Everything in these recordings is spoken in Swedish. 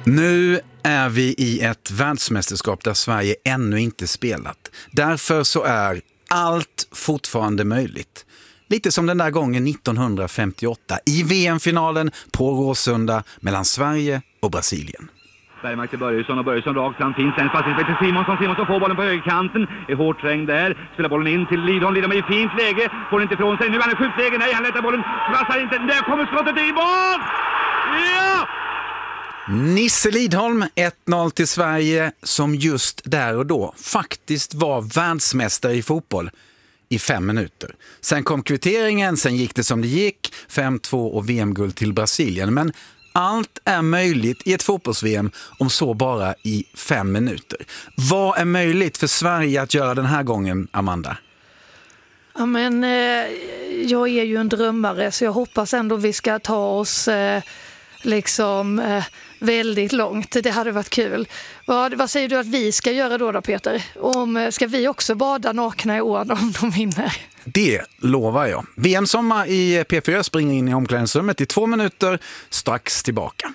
Nu är vi i ett världsmästerskap där Sverige ännu inte spelat. Därför så är allt fortfarande möjligt. Lite som den där gången 1958 i VM-finalen på Råsunda mellan Sverige och Brasilien. Bergmark till Börjesson och Börjesson rakt fram, finns en passning till Simonsson får bollen på högerkanten, är hårt trängd där, spelar bollen in till Lidholm i fint läge, får inte ifrån sig, nu är han i skjutläge, nej han lättar bollen, passar inte, där kommer skottet i mål! Ja! Nisse Lidholm, 1-0 till Sverige som just där och då faktiskt var världsmästare i fotboll i 5 minuter. Sen kom kvitteringen, sen gick det som det gick, 5-2 och VM-guld till Brasilien, men allt är möjligt i ett fotbolls-VM om så bara i 5 minuter. Vad är möjligt för Sverige att göra den här gången, Amanda? Ja, men jag är ju en drömmare så jag hoppas ändå vi ska ta oss väldigt långt. Det hade varit kul. Vad säger du att vi ska göra då Peter? Ska vi också bada nakna i år om de vinner? Det lovar jag. VM-sommar i P4 springer in i omklädningsrummet i 2 minuter, strax tillbaka.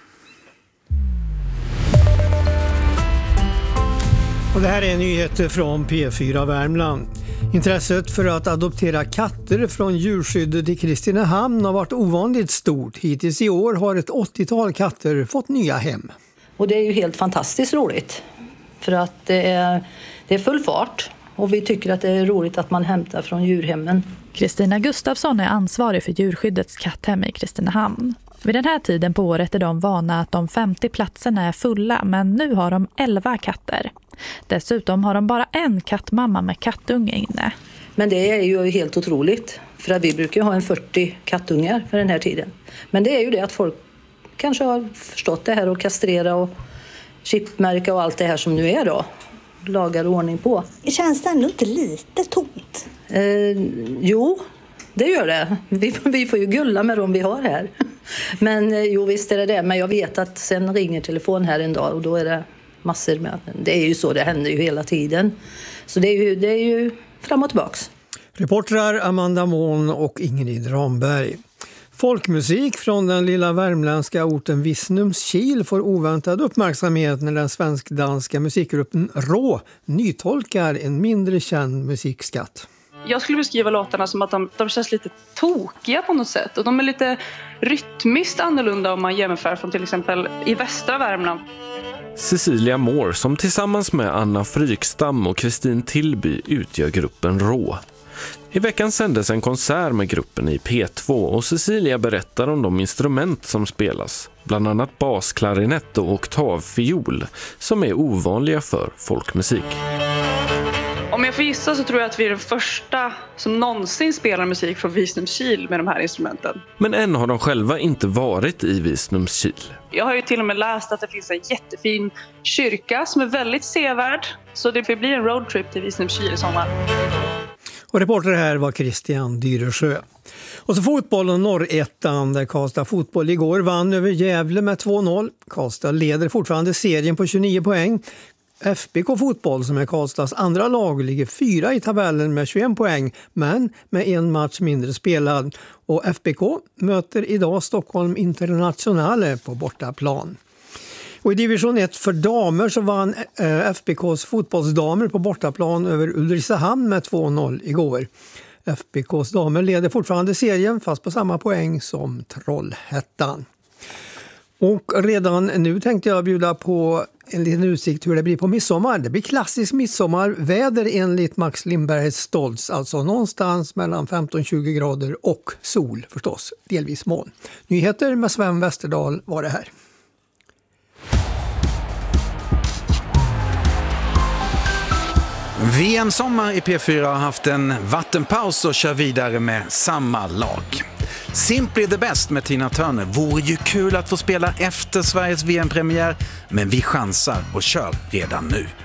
Och det här är nyheter från P4 Värmland. Intresset för att adoptera katter från djurskyddet i Kristinehamn har varit ovanligt stort. Hittills i år har ett 80-tal katter fått nya hem. Och det är ju helt fantastiskt roligt. För att det är full fart. Och vi tycker att det är roligt att man hämtar från djurhemmen. Kristina Gustafsson är ansvarig för djurskyddets katthem i Kristinehamn. Vid den här tiden på året är de vana att de 50 platserna är fulla, men nu har de 11 katter. Dessutom har de bara en kattmamma med kattunge inne. Men det är ju helt otroligt, för att vi brukar ha en 40 kattungar för den här tiden. Men det är ju det att folk kanske har förstått det här och kastrera och chipmärka och allt det här som nu är då. Lagar ordning på. Känns det ändå inte lite tomt? Jo, det gör det. Vi får ju gulla med dem vi har här. Men jo, visst är det. Men jag vet att sen ringer telefon här en dag och då är det massor med. Det är ju så, det händer ju hela tiden. Så det är ju fram och tillbaks. Reportrar Amanda Mån och Ingrid Ramberg. Folkmusik från den lilla värmländska orten Visnumskil får oväntad uppmärksamhet när den svensk-danska musikgruppen Rå nytolkar en mindre känd musikskatt. Jag skulle beskriva låtarna som att de känns lite tokiga på något sätt. Och de är lite rytmiskt annorlunda om man jämför från till exempel i västra Värmland. Cecilia Moore som tillsammans med Anna Frykstam och Kristin Tillby utgör gruppen Rå. I veckan sändes en konsert med gruppen i P2 och Cecilia berättar om de instrument som spelas. Bland annat basklarinett och oktavfiol som är ovanliga för folkmusik. Om jag får gissa så tror jag att vi är den första som någonsin spelar musik från Visnumskil med de här instrumenten. Men än har de själva inte varit i Visnumskil. Jag har ju till och med läst att det finns en jättefin kyrka som är väldigt sevärd. Så det blir en roadtrip till Visnumskil i sommar. Och reporter här var Christian Dyresjö. Och så fotbollen Norrettan där Karlstad fotboll igår vann över Gävle med 2-0. Karlstad leder fortfarande serien på 29 poäng. FBK fotboll som är Karlstads andra lag ligger 4 i tabellen med 21 poäng men med en match mindre spelad. Och FBK möter idag Stockholm Internationale på bortaplan. Och i division 1 för damer så vann FBKs fotbollsdamer på bortaplan över Ulricehamn med 2-0 igår. FBKs damer leder fortfarande serien fast på samma poäng som Trollhättan. Och redan nu tänkte jag bjuda på en liten utsikt hur det blir på midsommar. Det blir klassisk midsommarväder enligt Max Lindbergs Stoltz. Alltså någonstans mellan 15-20 grader och sol förstås, delvis moln. Nyheter med Sven Westerdahl var det här. VM-sommar i P4 har haft en vattenpaus och kör vidare med samma lag. Simply the Best med Tina Turner vore ju kul att få spela efter Sveriges VM-premiär, men vi chansar och kör redan nu.